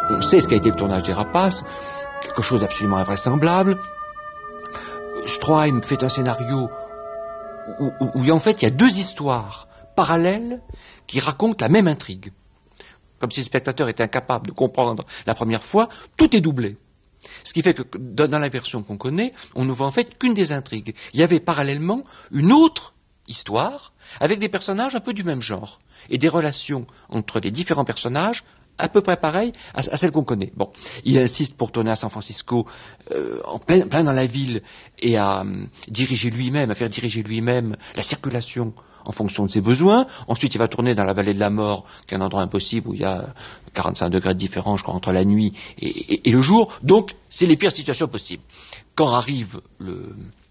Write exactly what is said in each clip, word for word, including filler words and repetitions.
On sait ce qu'a été le tournage des Rapaces, quelque chose d'absolument invraisemblable. Stroheim fait un scénario où, où, où en fait il y a deux histoires parallèles qui racontent la même intrigue. Comme si le spectateur était incapable de comprendre la première fois, tout est doublé. Ce qui fait que dans la version qu'on connaît, on ne voit en fait qu'une des intrigues. Il y avait parallèlement une autre histoire avec des personnages un peu du même genre et des relations entre les différents personnages à peu près pareilles à, à celles qu'on connaît. Bon, il insiste pour tourner à San Francisco, euh, en plein, plein dans la ville, et à euh, diriger lui-même, à faire diriger lui-même la circulation en fonction de ses besoins. Ensuite, il va tourner dans la vallée de la mort, qui est un endroit impossible où il y a quarante-cinq degrés de différence, je crois, entre la nuit et, et, et le jour. Donc, c'est les pires situations possibles. Quand arrive le,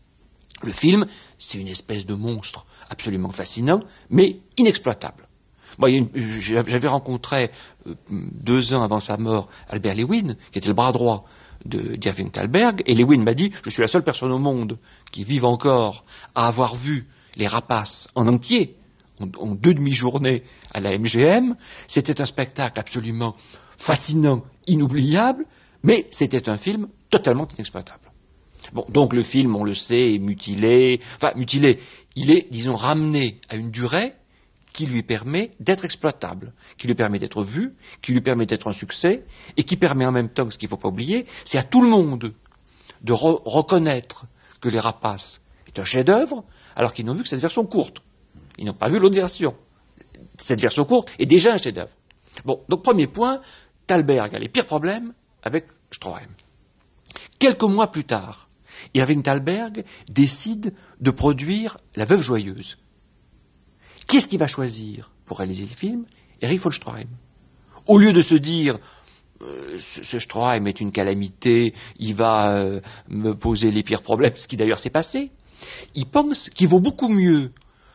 le film, c'est une espèce de monstre absolument fascinant, mais inexploitable. Moi, j'avais rencontré euh, deux ans avant sa mort Albert Lewin, qui était le bras droit de d'Irving Thalberg, et Lewin m'a dit « Je suis la seule personne au monde qui vive encore à avoir vu les Rapaces en entier, en, en deux demi-journées à la M G M. C'était un spectacle absolument fascinant, inoubliable, mais c'était un film totalement inexploitable. » Bon, donc le film, on le sait, est mutilé, enfin mutilé, il est, disons, ramené à une durée qui lui permet d'être exploitable, qui lui permet d'être vu, qui lui permet d'être un succès, et qui permet en même temps, ce qu'il ne faut pas oublier, c'est à tout le monde de re- reconnaître que Les Rapaces est un chef-d'œuvre, alors qu'ils n'ont vu que cette version courte. Ils n'ont pas vu l'autre version. Cette version courte est déjà un chef-d'œuvre. Bon, donc premier point, Thalberg a les pires problèmes avec Stroheim. Quelques mois plus tard, Irving Thalberg décide de produire La Veuve Joyeuse. Qu'est-ce qu'il va choisir pour réaliser le film? Erich von Stroheim. Au lieu de se dire euh, ce, ce Stroheim est une calamité, il va euh, me poser les pires problèmes, ce qui d'ailleurs s'est passé, il pense qu'il vaut beaucoup mieux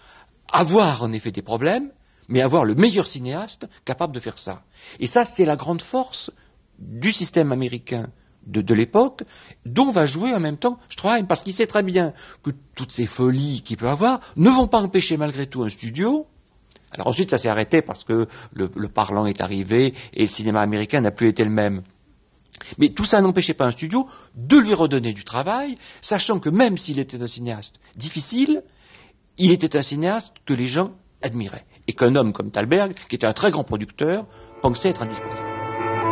avoir en effet des problèmes, mais avoir le meilleur cinéaste capable de faire ça. Et ça, c'est la grande force du système américain de, de l'époque, dont va jouer en même temps Stroheim, parce qu'il sait très bien que toutes ces folies qu'il peut avoir ne vont pas empêcher malgré tout un studio. Alors ensuite, ça s'est arrêté parce que le, le parlant est arrivé et le cinéma américain n'a plus été le même. Mais tout ça n'empêchait pas un studio de lui redonner du travail, sachant que même s'il était un cinéaste difficile, il était un cinéaste que les gens admiraient. Et qu'un homme comme Thalberg, qui était un très grand producteur, pensait être indispensable.